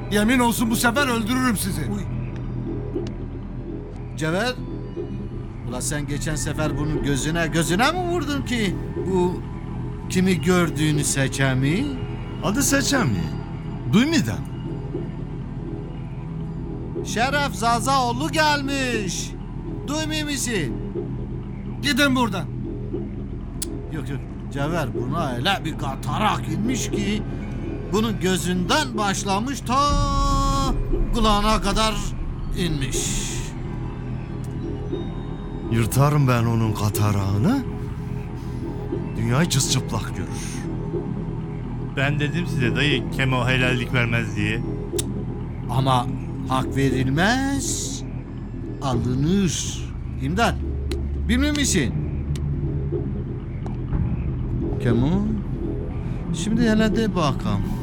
Yemin olsun bu sefer öldürürüm sizi. Cevher, ula sen geçen sefer bunun gözüne mi vurdun ki bu kimi gördüğünü seçemi? Adı Seçemi. Duymadım. Şeref Zazaoğlu gelmiş. Duymuyor musun? Gidin buradan. Yok Cevher buna öyle bir katarak inmiş ki bunun gözünden başlamış ta kulağına kadar inmiş. Yırtarım ben onun katarağını. Dünyayı cızcıplak görür. Ben dedim size dayı Kemo helallik vermez diye. Ama hak verilmez, alınır. İmdat, bilmiyor musun? Kemo, şimdi hele de bakalım.